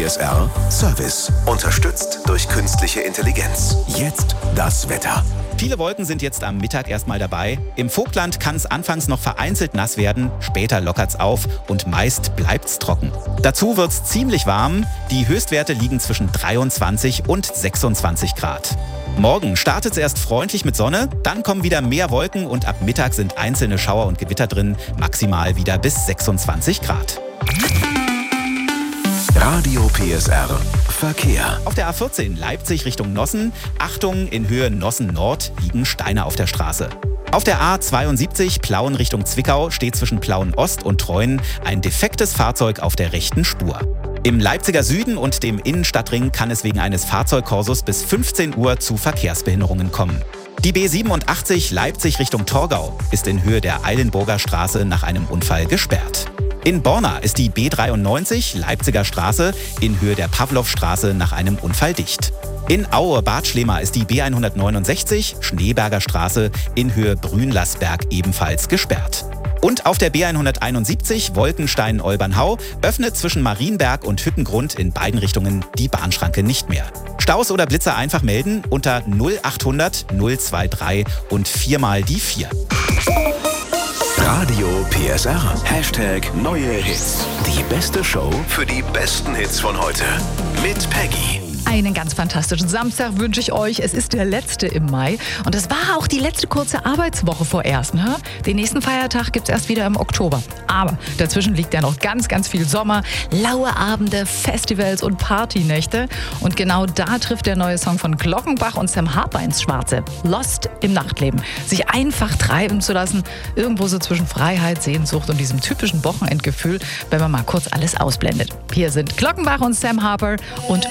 PSR Service. Unterstützt durch künstliche Intelligenz. Jetzt das Wetter. Viele Wolken sind jetzt am Mittag erstmal dabei. Im Vogtland kann es anfangs noch vereinzelt nass werden, später lockert's auf und meist bleibt's trocken. Dazu wird's ziemlich warm. Die Höchstwerte liegen zwischen 23 und 26 Grad. Morgen startet's erst freundlich mit Sonne, dann kommen wieder mehr Wolken und ab Mittag sind einzelne Schauer und Gewitter drin, maximal wieder bis 26 Grad. Radio PSR Verkehr. Auf der A14 Leipzig Richtung Nossen. Achtung, in Höhe Nossen Nord liegen Steine auf der Straße. Auf der A72 Plauen Richtung Zwickau steht zwischen Plauen Ost und Treuen ein defektes Fahrzeug auf der rechten Spur. Im Leipziger Süden und dem Innenstadtring kann es wegen eines Fahrzeugkorsos bis 15 Uhr zu Verkehrsbehinderungen kommen. Die B87 Leipzig Richtung Torgau ist in Höhe der Eilenburger Straße nach einem Unfall gesperrt. In Borna ist die B93 Leipziger Straße in Höhe der Pawlowstraße nach einem Unfall dicht. In Aue-Bad Schlema ist die B169 Schneeberger Straße in Höhe Brünlersberg ebenfalls gesperrt. Und auf der B171 Wolkenstein-Olbernhau öffnet zwischen Marienberg und Hüttengrund in beiden Richtungen die Bahnschranke nicht mehr. Staus oder Blitzer einfach melden unter 0800 023 und 4 mal die 4. Radio PSR. Hashtag neue Hits. Die beste Show für die besten Hits von heute. Mit Peggy. Einen ganz fantastischen Samstag wünsche ich euch. Es ist der letzte im Mai und es war auch die letzte kurze Arbeitswoche vorerst. Ne? Den nächsten Feiertag gibt es erst wieder im Oktober. Aber dazwischen liegt ja noch ganz, ganz viel Sommer, laue Abende, Festivals und Partynächte. Und genau da trifft der neue Song von Glockenbach und Sam Harper ins Schwarze. Lost im Nachtleben. Sich einfach treiben zu lassen, irgendwo so zwischen Freiheit, Sehnsucht und diesem typischen Wochenendgefühl, wenn man mal kurz alles ausblendet. Hier sind Glockenbach und Sam Harper und